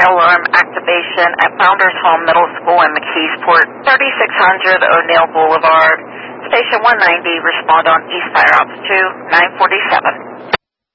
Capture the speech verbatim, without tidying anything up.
alarm activation at Founders Home Middle School in McKeesport, thirty-six hundred O'Neill Boulevard. Station one ninety, respond on East Fire Ops two, nine forty-seven.